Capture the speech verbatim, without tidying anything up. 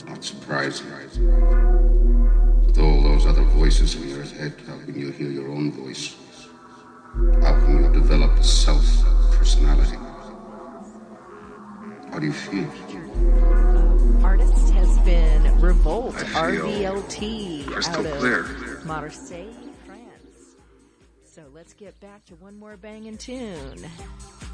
Not surprising. With all those other voices in your head, how can you hear your own voice? How can you develop a self-personality? How do you feel? Artist has been Revolt, R V L T, crystal out clear. of Marseille, France. So let's get back to one more banging tune.